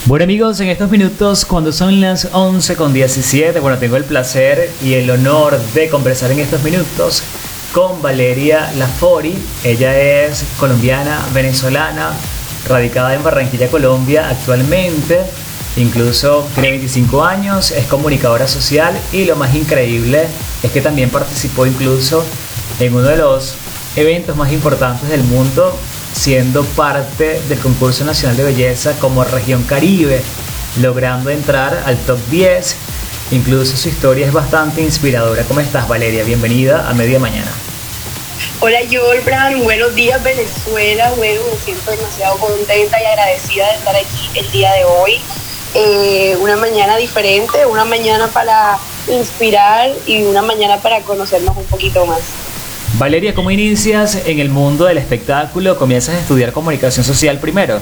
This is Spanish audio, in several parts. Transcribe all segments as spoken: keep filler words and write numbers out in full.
Bueno amigos, en estos minutos, cuando son las once con diecisiete, bueno, tengo el placer y el honor de conversar en estos minutos con Valeria Lafori. Ella es colombiana, venezolana, radicada en Barranquilla, Colombia actualmente. Incluso tiene veinticinco años, es comunicadora social y lo más increíble es que también participó incluso en uno de los eventos más importantes del mundo, siendo parte del concurso nacional de belleza como región Caribe, logrando entrar al top diez. Incluso su historia es bastante inspiradora. ¿Cómo estás, Valeria? Bienvenida a Media Mañana. Hola, Jordan. Buenos días, Venezuela. Bueno, me siento demasiado contenta y agradecida de estar aquí el día de hoy. Eh, una mañana diferente, una mañana para inspirar y una mañana para conocernos un poquito más. Valeria, ¿cómo inicias en el mundo del espectáculo? ¿Comienzas a estudiar comunicación social primero?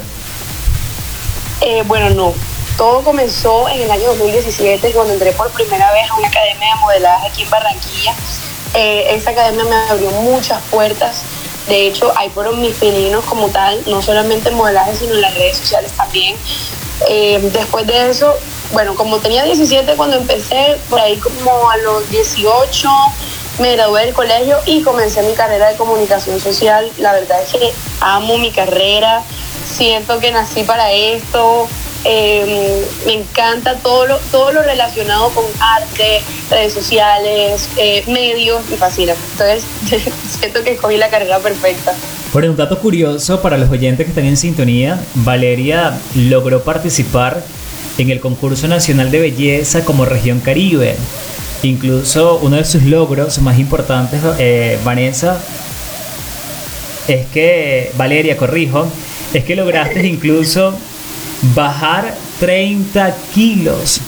Eh, bueno, no. Todo comenzó en el año dos mil diecisiete, cuando entré por primera vez a una academia de modelaje aquí en Barranquilla. Eh, esa academia me abrió muchas puertas. De hecho, ahí fueron mis pininos como tal, no solamente en modelaje, sino en las redes sociales también. Eh, después de eso, bueno, como tenía diecisiete cuando empecé, por ahí como a los dieciocho... me gradué del colegio y comencé mi carrera de comunicación social. La verdad es que amo mi carrera, siento que nací para esto, eh, me encanta todo lo, todo lo relacionado con arte, redes sociales, eh, medios, me fascina. Entonces siento que escogí la carrera perfecta. Por un dato curioso para los oyentes que están en sintonía, Valeria logró participar en el concurso nacional de belleza como región Caribe. Incluso uno de sus logros más importantes, eh, Vanessa, es que, Valeria, corrijo, es que lograste incluso bajar treinta kilos.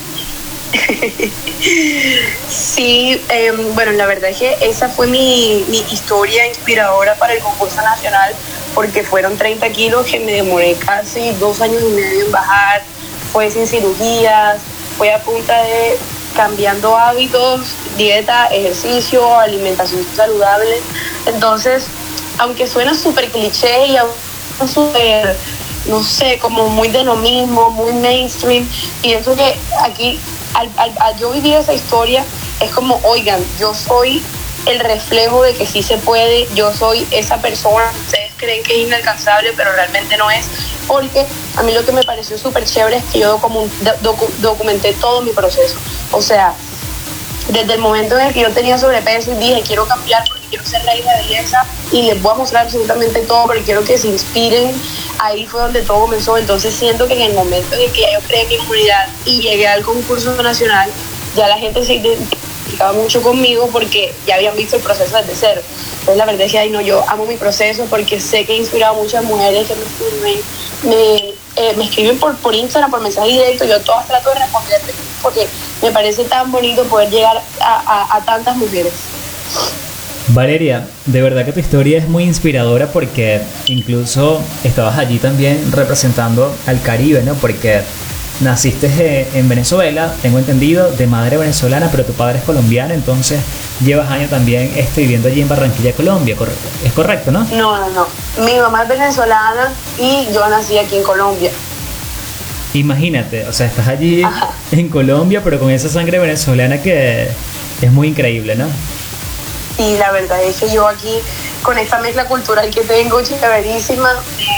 Sí, eh, bueno, la verdad es que esa fue mi, mi historia inspiradora para el concurso nacional, porque fueron treinta kilos que me demoré casi dos años y medio en bajar. Fue sin cirugías, fue a punta de cambiando hábitos, dieta, ejercicio, alimentación saludable. Entonces, aunque suena súper cliché y súper, no sé, como muy de lo mismo, muy mainstream, pienso que aquí, al, al, al yo vivir esa historia, es como, oigan, yo soy el reflejo de que sí se puede, yo soy esa persona, ustedes creen que es inalcanzable, pero realmente no es, porque a mí lo que me pareció súper chévere es que yo docu- docu- documenté todo mi proceso. O sea, desde el momento en el que yo tenía sobrepeso y dije, quiero cambiar porque quiero ser reina de belleza y les voy a mostrar absolutamente todo, porque quiero que se inspiren, ahí fue donde todo comenzó. Entonces siento que en el momento en el que yo creé mi comunidad y llegué al concurso nacional, ya la gente se identificaba mucho conmigo porque ya habían visto el proceso desde cero. Entonces la verdad es que ay, no, yo amo mi proceso porque sé que he inspirado a muchas mujeres que me escriben, me, eh, me escriben por, por Instagram, por mensaje directo. Yo todas trato de responderles porque me parece tan bonito poder llegar a, a, a tantas mujeres. Valeria, de verdad que tu historia es muy inspiradora porque incluso estabas allí también representando al Caribe, ¿no? Porque naciste en Venezuela, tengo entendido, de madre venezolana, pero tu padre es colombiano, entonces llevas años también este, viviendo allí en Barranquilla, Colombia, ¿es correcto, no? No, no, no. Mi mamá es venezolana y yo nací aquí en Colombia. Imagínate, o sea, estás allí Ajá. en Colombia, pero con esa sangre venezolana que es muy increíble, ¿no? Y la verdad es que yo aquí, con esta mezcla cultural que tengo, chéverísima,